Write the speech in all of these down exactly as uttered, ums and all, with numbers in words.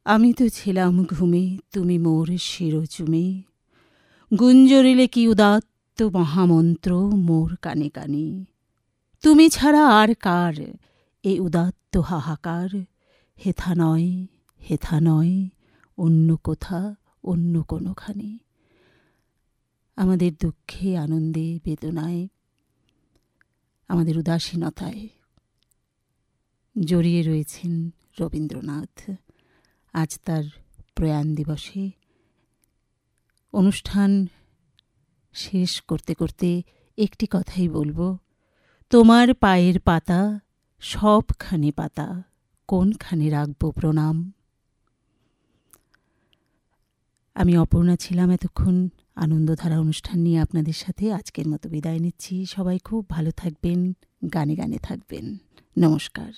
আমি তো ছিলাম ঘুমে, তুমি মোর শিরচুমে, গুঞ্জরিলে কি উদাত্ত মহামন্ত্র মোর কানে কানে। তুমি ছাড়া আর কার এ উদাত্ত হাহাকার, হেথা নয় হেথা নয়, অন্য কোথা অন্য কোনোখানে। আমাদের দুঃখে আনন্দে বেদনায়, আমাদের উদাসীনতায় জড়িয়ে রয়েছেন রবীন্দ্রনাথ। আজ তার প্রয়াণ দিবসে অনুষ্ঠান শেষ করতে করতে একটি কথাই বলবো, তোমার পায়ের পাতা সবখানে পাতা, কোনখানে রাখবো প্রণাম। আমি অপর্ণা ছিলাম এতক্ষণ আনন্দধারা অনুষ্ঠান নিয়ে আপনাদের সাথে। আজকের মতো বিদায় নিচ্ছি। সবাই খুব ভালো থাকবেন, গানে গানে থাকবেন। নমস্কার।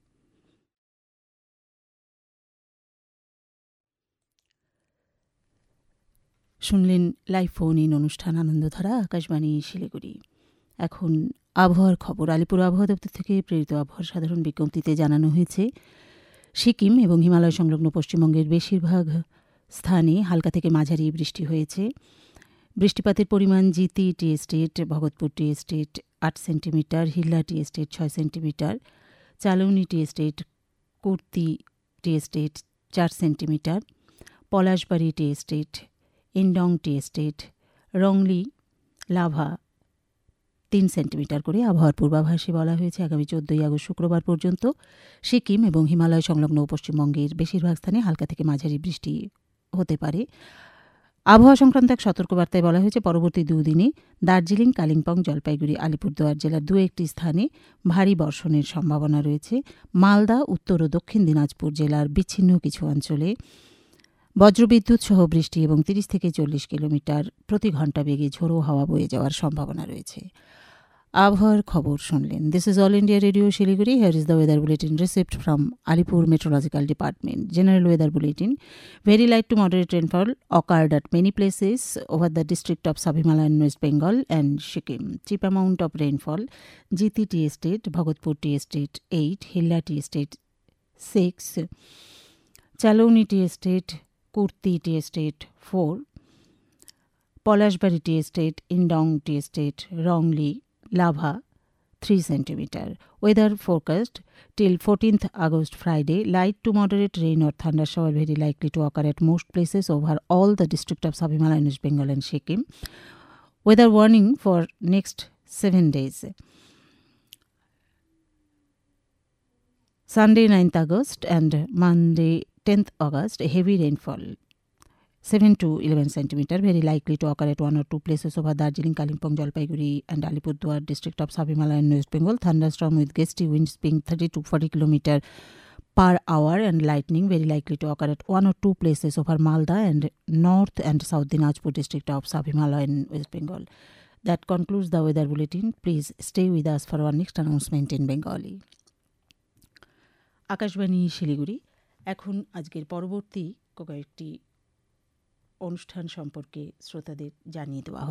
শুনলেন লাইভ ফোন ইন অনুষ্ঠান আনন্দধারা, আকাশবাণী শিলিগুড়ি। এখন আবহাওয়ার খবর। আলিপুর আবহাওয়া দপ্তর থেকে প্রেরিত আবহাওয়ার সাধারণ বিজ্ঞপ্তিতে জানানো হয়েছে, সিকিম এবং হিমালয় সংলগ্ন পশ্চিমবঙ্গের বেশিরভাগ স্থানে হালকা থেকে মাঝারি বৃষ্টি হয়েছে। বৃষ্টিপাতের পরিমাণ জিতি tea estate, Bhagatpur tea estate আট সেন্টিমিটার, হিল্লা টি এস্টেট ছয় centimetre, চালৌনি tea estate, kurti tea estate চার centimetre, Palashbari tea estate, ইন্ডং tea estate, wrongly, lava তিন সেন্টিমিটার করে। আবহাওয়ার পূর্বাভাসে বলা হয়েছে আগামী চোদ্দই আগস্ট শুক্রবার পর্যন্ত সিকিম এবং হিমালয় সংলগ্ন পশ্চিমবঙ্গের বেশিরভাগ স্থানে হালকা থেকে মাঝারি বৃষ্টি হতে পারে। আবহাওয়া সংক্রান্ত এক সতর্কবার্তায় বলা হয়েছে, পরবর্তী দুদিনে দার্জিলিং, কালিম্পং, জলপাইগুড়ি, আলিপুরদুয়ার জেলার দু একটি স্থানে ভারী বর্ষণের সম্ভাবনা রয়েছে। মালদা, উত্তর ও দক্ষিণ দিনাজপুর জেলার বিচ্ছিন্ন কিছু অঞ্চলে বজ্রবিদ্যুৎ সহ বৃষ্টি এবং তিরিশ থেকে চল্লিশ কিলোমিটার প্রতি ঘন্টা বেগে ঝোড়ো হাওয়া বয়ে যাওয়ার সম্ভাবনা রয়েছে। আবহাওয়ার খবর শুনলেন। This is all India radio Siliguri. Here is the weather bulletin received from Alipur meteorological department. General weather bulletin. Very light to moderate rainfall occurred at many places over the district of Sub-Himalayan West Bengal and Sikkim. Cheap amount of rainfall. Jiti Tea Estate, Bhagatpur Tea Estate eight, Hilla Tea Estate six, Chaloni Tea Estate, Kurti Tea Estate four, Polashbari Tea Estate, Indong Tea Estate, Rongli, Lava three centimeter. Weather forecast till fourteenth August Friday. Light to moderate rain or thunder shower very likely to occur at most places over all the district of Sub-Himalayan West Bengal and Sikkim. Weather warning for next seven days. Sunday ninth August and Monday tenth August, heavy rainfall seven to eleven centimeter very likely to occur at one or two places over Darjeeling, Kalimpong, Jalpaiguri and Alipurduar district of Sub-Himalayan West Bengal. Thunderstorm with gusty winds being thirty to forty kilometer per hour and lightning very likely to occur at one or two places over Malda and North and South Dinajpur district of Sub-Himalayan West Bengal. That concludes the weather bulletin. Please stay with us for our next announcement in Bengali. Akashvani Siliguri. এখন আজকের পরবর্তী কয়েকটি অনুষ্ঠান সম্পর্কে শ্রোতাদের জানিয়ে দেওয়া